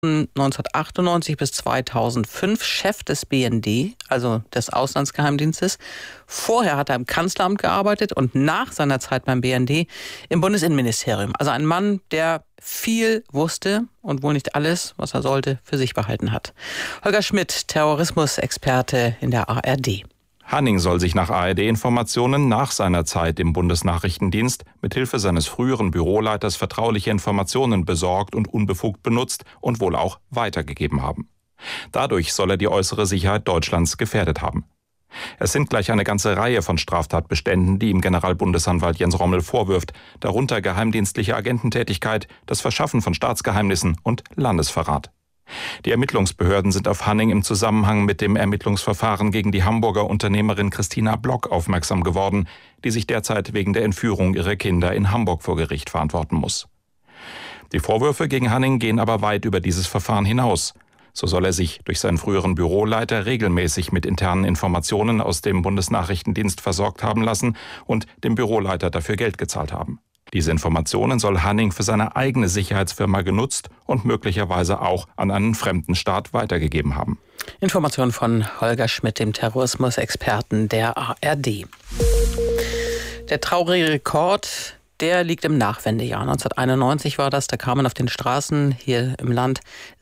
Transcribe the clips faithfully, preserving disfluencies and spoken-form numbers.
neunzehnhundertachtundneunzig bis zweitausendfünf Chef des B N D, also des Auslandsgeheimdienstes. Vorher hat er im Kanzleramt gearbeitet und nach seiner Zeit beim B N D im Bundesinnenministerium. Also ein Mann, der viel wusste und wohl nicht alles, was er sollte, für sich behalten hat. Holger Schmidt, Terrorismusexperte in der A R D. Hanning soll sich nach A R D-Informationen nach seiner Zeit im Bundesnachrichtendienst mithilfe seines früheren Büroleiters vertrauliche Informationen besorgt und unbefugt benutzt und wohl auch weitergegeben haben. Dadurch soll er die äußere Sicherheit Deutschlands gefährdet haben. Es sind gleich eine ganze Reihe von Straftatbeständen, die ihm Generalbundesanwalt Jens Rommel vorwirft, darunter geheimdienstliche Agententätigkeit, das Verschaffen von Staatsgeheimnissen und Landesverrat. Die Ermittlungsbehörden sind auf Hanning im Zusammenhang mit dem Ermittlungsverfahren gegen die Hamburger Unternehmerin Christina Block aufmerksam geworden, die sich derzeit wegen der Entführung ihrer Kinder in Hamburg vor Gericht verantworten muss. Die Vorwürfe gegen Hanning gehen aber weit über dieses Verfahren hinaus. So soll er sich durch seinen früheren Büroleiter regelmäßig mit internen Informationen aus dem Bundesnachrichtendienst versorgt haben lassen und dem Büroleiter dafür Geld gezahlt haben. Diese Informationen soll Hanning für seine eigene Sicherheitsfirma genutzt und möglicherweise auch an einen fremden Staat weitergegeben haben. Informationen von Holger Schmidt, dem Terrorismusexperten der A R D. Der traurige Rekord, der liegt im Nachwendejahr. neunzehnhunderteinundneunzig war das, da kamen auf den Straßen hier im Land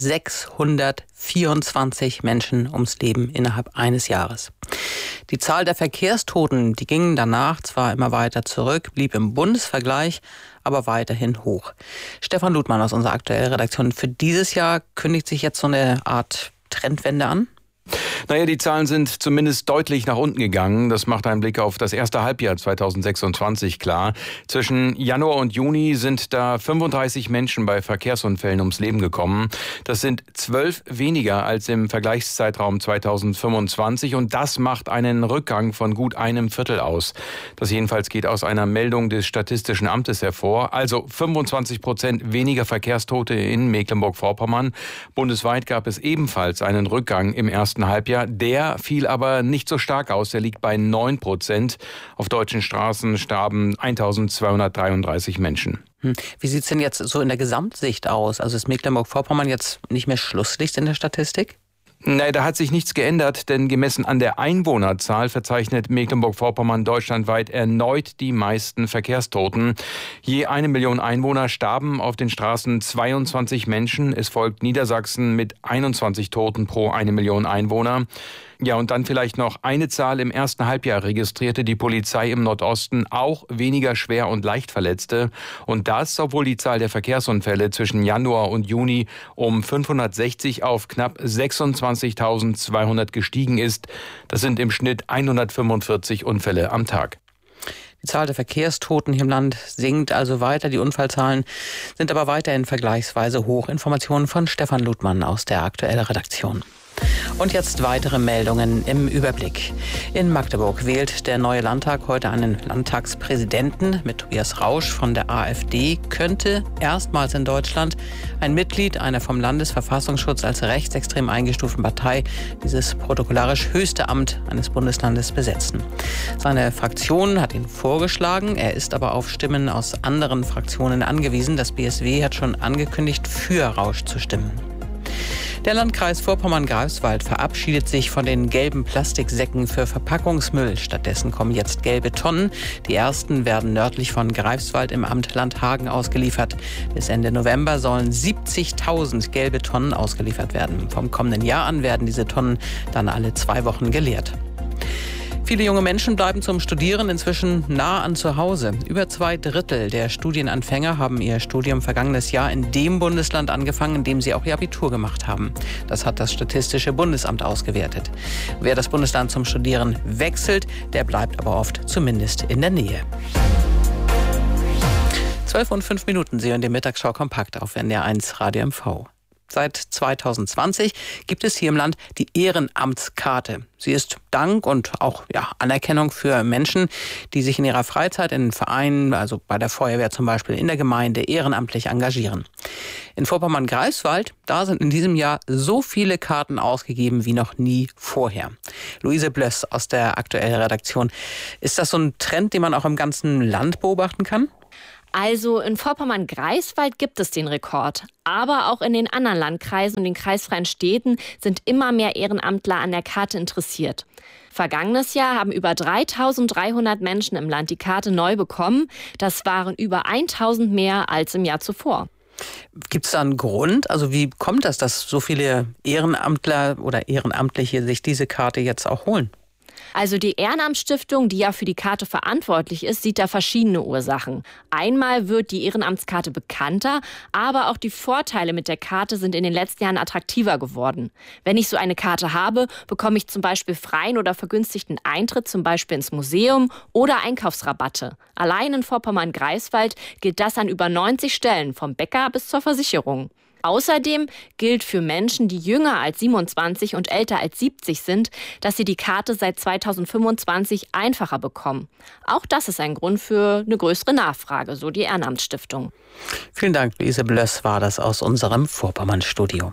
sechshundertvierundzwanzig Menschen ums Leben innerhalb eines Jahres. Die Zahl der Verkehrstoten, die gingen danach zwar immer weiter zurück, blieb im Bundesvergleich aber weiterhin hoch. Stefan Ludmann aus unserer aktuellen Redaktion. Für dieses Jahr kündigt sich jetzt so eine Art Trendwende an? Naja, die Zahlen sind zumindest deutlich nach unten gegangen. Das macht ein Blick auf das erste Halbjahr zweitausendsechsundzwanzig klar. Zwischen Januar und Juni sind da fünfunddreißig Menschen bei Verkehrsunfällen ums Leben gekommen. Das sind zwölf weniger als im Vergleichszeitraum zweitausendfünfundzwanzig und das macht einen Rückgang von gut einem Viertel aus. Das jedenfalls geht aus einer Meldung des Statistischen Amtes hervor. Also fünfundzwanzig Prozent weniger Verkehrstote in Mecklenburg-Vorpommern. Bundesweit gab es ebenfalls einen Rückgang im ersten Halbjahr. Der fiel aber nicht so stark aus. Der liegt bei neun Prozent. Auf deutschen Straßen starben eintausendzweihundertdreiunddreißig Menschen. Wie sieht es denn jetzt so in der Gesamtsicht aus? Also ist Mecklenburg-Vorpommern jetzt nicht mehr Schlusslicht in der Statistik? Nein, da hat sich nichts geändert, denn gemessen an der Einwohnerzahl verzeichnet Mecklenburg-Vorpommern deutschlandweit erneut die meisten Verkehrstoten. Je eine Million Einwohner starben auf den Straßen zweiundzwanzig Menschen. Es folgt Niedersachsen mit einundzwanzig Toten pro eine Million Einwohner. Ja, und dann vielleicht noch eine Zahl. Im ersten Halbjahr registrierte die Polizei im Nordosten auch weniger Schwer- und Leichtverletzte. Und das, obwohl die Zahl der Verkehrsunfälle zwischen Januar und Juni um fünfhundertsechzig auf knapp sechsundzwanzigtausendzweihundert gestiegen ist. Das sind im Schnitt hundertfünfundvierzig Unfälle am Tag. Die Zahl der Verkehrstoten hier im Land sinkt also weiter. Die Unfallzahlen sind aber weiterhin vergleichsweise hoch. Informationen von Stefan Ludmann aus der aktuellen Redaktion. Und jetzt weitere Meldungen im Überblick. In Magdeburg wählt der neue Landtag heute einen Landtagspräsidenten. Mit Tobias Rausch von der AfD könnte erstmals in Deutschland ein Mitglied einer vom Landesverfassungsschutz als rechtsextrem eingestuften Partei dieses protokollarisch höchste Amt eines Bundeslandes besetzen. Seine Fraktion hat ihn vorgeschlagen. Er ist aber auf Stimmen aus anderen Fraktionen angewiesen. Das B S W hat schon angekündigt, für Rausch zu stimmen. Der Landkreis Vorpommern-Greifswald verabschiedet sich von den gelben Plastiksäcken für Verpackungsmüll. Stattdessen kommen jetzt gelbe Tonnen. Die ersten werden nördlich von Greifswald im Amt Landhagen ausgeliefert. Bis Ende November sollen siebzigtausend gelbe Tonnen ausgeliefert werden. Vom kommenden Jahr an werden diese Tonnen dann alle zwei Wochen geleert. Viele junge Menschen bleiben zum Studieren inzwischen nah an zu Hause. Über zwei Drittel der Studienanfänger haben ihr Studium vergangenes Jahr in dem Bundesland angefangen, in dem sie auch ihr Abitur gemacht haben. Das hat das Statistische Bundesamt ausgewertet. Wer das Bundesland zum Studieren wechselt, der bleibt aber oft zumindest in der Nähe. zwölf und fünf Minuten, Sie hören die Mittagsschau kompakt auf N D R eins Radio M V. Seit zweitausendzwanzig gibt es hier im Land die Ehrenamtskarte. Sie ist Dank und auch ja, Anerkennung für Menschen, die sich in ihrer Freizeit in Vereinen, also bei der Feuerwehr zum Beispiel, in der Gemeinde ehrenamtlich engagieren. In Vorpommern-Greifswald, da sind in diesem Jahr so viele Karten ausgegeben wie noch nie vorher. Luise Blöss aus der aktuellen Redaktion. Ist das so ein Trend, den man auch im ganzen Land beobachten kann? Also in Vorpommern-Greifswald gibt es den Rekord. Aber auch in den anderen Landkreisen und den kreisfreien Städten sind immer mehr Ehrenamtler an der Karte interessiert. Vergangenes Jahr haben über dreitausenddreihundert Menschen im Land die Karte neu bekommen. Das waren über tausend mehr als im Jahr zuvor. Gibt es da einen Grund? Also wie kommt das, dass so viele Ehrenamtler oder Ehrenamtliche sich diese Karte jetzt auch holen? Also die Ehrenamtsstiftung, die ja für die Karte verantwortlich ist, sieht da verschiedene Ursachen. Einmal wird die Ehrenamtskarte bekannter, aber auch die Vorteile mit der Karte sind in den letzten Jahren attraktiver geworden. Wenn ich so eine Karte habe, bekomme ich zum Beispiel freien oder vergünstigten Eintritt, zum Beispiel ins Museum oder Einkaufsrabatte. Allein in Vorpommern-Greifswald gilt das an über neunzig Stellen, vom Bäcker bis zur Versicherung. Außerdem gilt für Menschen, die jünger als siebenundzwanzig und älter als siebzig sind, dass sie die Karte seit zweitausendfünfundzwanzig einfacher bekommen. Auch das ist ein Grund für eine größere Nachfrage, so die Ehrenamtsstiftung. Vielen Dank, Luise Blöss war das aus unserem Vorpommern-Studio.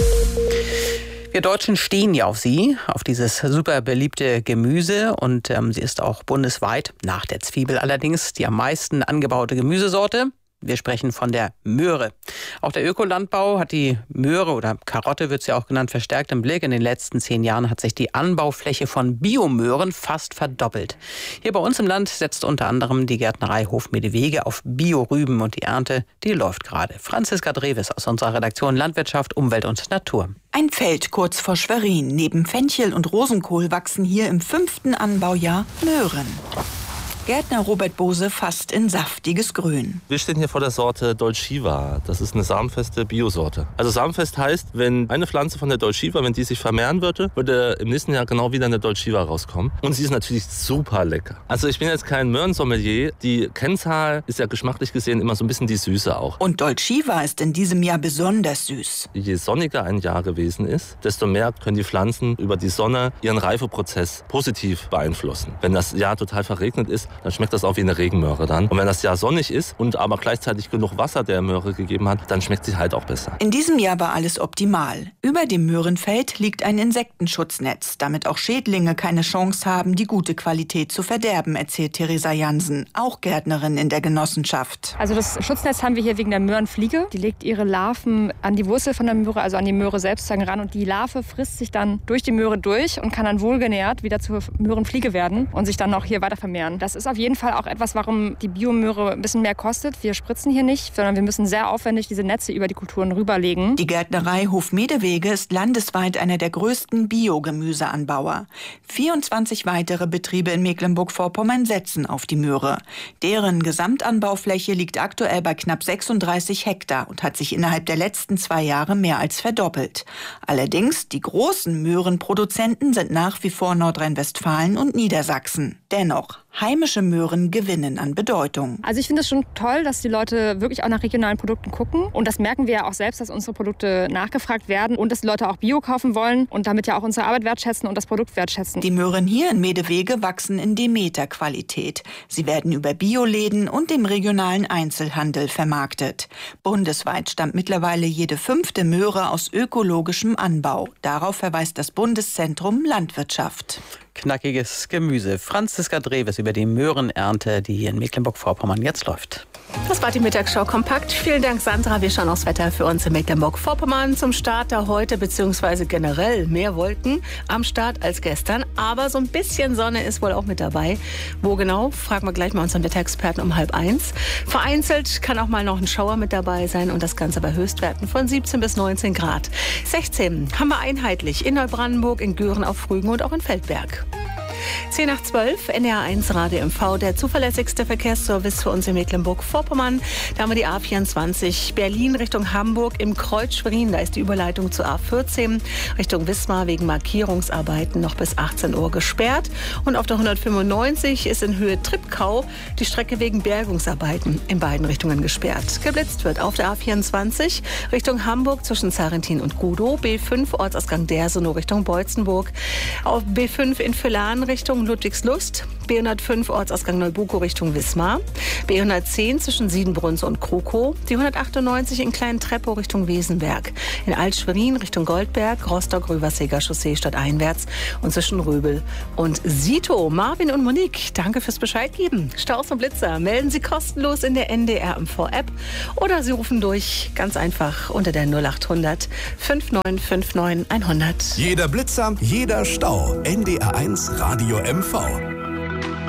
Wir Deutschen stehen ja auf sie, auf dieses super beliebte Gemüse, und ähm, sie ist auch bundesweit, nach der Zwiebel allerdings, die am meisten angebaute Gemüsesorte. Wir sprechen von der Möhre. Auch der Ökolandbau hat die Möhre, oder Karotte wird sie auch genannt, verstärkt im Blick. In den letzten zehn Jahren hat sich die Anbaufläche von Biomöhren fast verdoppelt. Hier bei uns im Land setzt unter anderem die Gärtnerei Hofmedewege auf Biorüben, und die Ernte, die läuft gerade. Franziska Dreves aus unserer Redaktion Landwirtschaft, Umwelt und Natur. Ein Feld kurz vor Schwerin. Neben Fenchel und Rosenkohl wachsen hier im fünften Anbaujahr Möhren. Gärtner Robert Bose fasst in saftiges Grün. Wir stehen hier vor der Sorte Dolciva. Das ist eine samenfeste Biosorte. Also samenfest heißt, wenn eine Pflanze von der Dolciva, wenn die sich vermehren würde, würde im nächsten Jahr genau wieder eine Dolciva rauskommen. Und sie ist natürlich super lecker. Also ich bin jetzt kein Möhrensommelier. Die Kennzahl ist ja geschmacklich gesehen immer so ein bisschen die Süße auch. Und Dolciva ist in diesem Jahr besonders süß. Je sonniger ein Jahr gewesen ist, desto mehr können die Pflanzen über die Sonne ihren Reifeprozess positiv beeinflussen. Wenn das Jahr total verregnet ist, dann schmeckt das auch wie eine Regenmöhre dann. Und wenn das Jahr sonnig ist und aber gleichzeitig genug Wasser der Möhre gegeben hat, dann schmeckt sie halt auch besser. In diesem Jahr war alles optimal. Über dem Möhrenfeld liegt ein Insektenschutznetz, damit auch Schädlinge keine Chance haben, die gute Qualität zu verderben, erzählt Theresa Jansen, auch Gärtnerin in der Genossenschaft. Also das Schutznetz haben wir hier wegen der Möhrenfliege. Die legt ihre Larven an die Wurzel von der Möhre, also an die Möhre selbst ran, und die Larve frisst sich dann durch die Möhre durch und kann dann wohlgenährt wieder zur Möhrenfliege werden und sich dann auch hier weiter vermehren. Das ist auf jeden Fall auch etwas, warum die Biomöhre ein bisschen mehr kostet. Wir spritzen hier nicht, sondern wir müssen sehr aufwendig diese Netze über die Kulturen rüberlegen. Die Gärtnerei Hofmedewege ist landesweit einer der größten Biogemüseanbauer. vierundzwanzig weitere Betriebe in Mecklenburg-Vorpommern setzen auf die Möhre. Deren Gesamtanbaufläche liegt aktuell bei knapp sechsunddreißig Hektar und hat sich innerhalb der letzten zwei Jahre mehr als verdoppelt. Allerdings, die großen Möhrenproduzenten sind nach wie vor Nordrhein-Westfalen und Niedersachsen. Dennoch, heimische Möhren gewinnen an Bedeutung. Also ich finde es schon toll, dass die Leute wirklich auch nach regionalen Produkten gucken. Und das merken wir ja auch selbst, dass unsere Produkte nachgefragt werden und dass die Leute auch Bio kaufen wollen und damit ja auch unsere Arbeit wertschätzen und das Produkt wertschätzen. Die Möhren hier in Medewege wachsen in Demeter-Qualität. Sie werden über Bioläden und dem regionalen Einzelhandel vermarktet. Bundesweit stammt mittlerweile jede fünfte Möhre aus ökologischem Anbau. Darauf verweist das Bundeszentrum Landwirtschaft. Knackiges Gemüse. Franziska Dreves über die Möhrenernte, die hier in Mecklenburg-Vorpommern jetzt läuft. Das war die Mittagsschau kompakt. Vielen Dank, Sandra. Wir schauen aufs Wetter für uns in Mecklenburg-Vorpommern zum Start da heute, beziehungsweise generell mehr Wolken am Start als gestern. Aber so ein bisschen Sonne ist wohl auch mit dabei. Wo genau, fragen wir gleich mal unseren Wetterexperten um halb eins. Vereinzelt kann auch mal noch ein Schauer mit dabei sein und das Ganze bei Höchstwerten von siebzehn bis neunzehn Grad. sechzehn haben wir einheitlich in Neubrandenburg, in Göhren auf Rügen und auch in Feldberg. zehn nach zwölf, N D R eins Radio M V, der zuverlässigste Verkehrsservice für uns in Mecklenburg-Vorpommern. Da haben wir die A vierundzwanzig Berlin Richtung Hamburg im Kreuz Schwerin. Da ist die Überleitung zur A vierzehn Richtung Wismar wegen Markierungsarbeiten noch bis achtzehn Uhr gesperrt. Und auf der hundertfünfundneunzig ist in Höhe Treptow die Strecke wegen Bergungsarbeiten in beiden Richtungen gesperrt. Geblitzt wird auf der A vierundzwanzig Richtung Hamburg zwischen Zarentin und Gudow, B fünf Ortsausgang Dersenow Richtung Beutzenburg, auf B fünf in Villars Richtung Ludwigslust, B hundertfünf Ortsausgang Neubuko Richtung Wismar, B hundertzehn zwischen Siedenbrunn und Kroko, die hundertachtundneunzig in Klein-Treppow Richtung Wesenberg, in Alt-Schwerin Richtung Goldberg, Rostock-Röverseger Chaussee stadteinwärts und zwischen Röbel und Sito. Marvin und Monique, danke fürs Bescheid geben. Staus und Blitzer melden Sie kostenlos in der N D R M V-App oder Sie rufen durch, ganz einfach unter der null achthundert fünfundneunzig neunundfünfzig hundert. Jeder Blitzer, jeder Stau. N D R eins Radio M V.